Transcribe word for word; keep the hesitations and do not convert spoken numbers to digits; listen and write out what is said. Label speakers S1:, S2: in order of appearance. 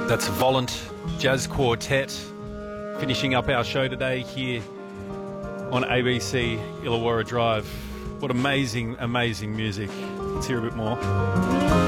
S1: That's Volant Jazz Quartet, finishing up our show today here on A B C Illawarra Drive. What amazing, amazing music. Let's hear a bit more.